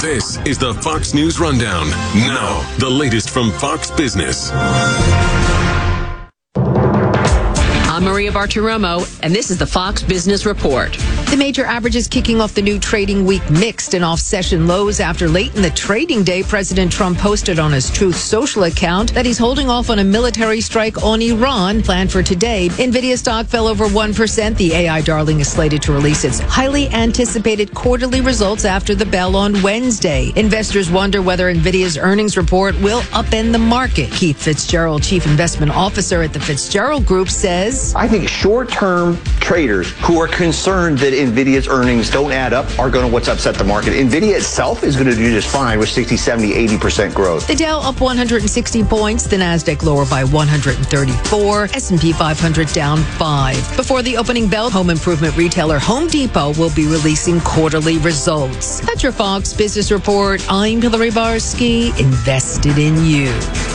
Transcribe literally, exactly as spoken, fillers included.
This is the Fox News Rundown. Now, the latest from Fox Business. I'm Maria Bartiromo, and this is the Fox Business Report. The major averages kicking off the new trading week mixed and off session lows after late in the trading day, President Trump posted on his Truth Social account that he's holding off on a military strike on Iran planned for today. Nvidia stock fell over one percent. The A I darling is slated to release its highly anticipated quarterly results after the bell on Wednesday. Investors wonder whether Nvidia's earnings report will upend the market. Keith Fitzgerald, Chief Investment Officer at the Fitzgerald Group, says, I think short-term traders who are concerned that NVIDIA's earnings don't add up are going to what's upset the market. NVIDIA itself is going to do just fine with sixty, seventy, eighty percent growth. The Dow up one hundred sixty points, the Nasdaq lower by one hundred thirty-four, S and P five hundred down five. Before the opening bell, home improvement retailer Home Depot will be releasing quarterly results. That's your Fox Business Report. I'm Hillary Barsky, invested in you.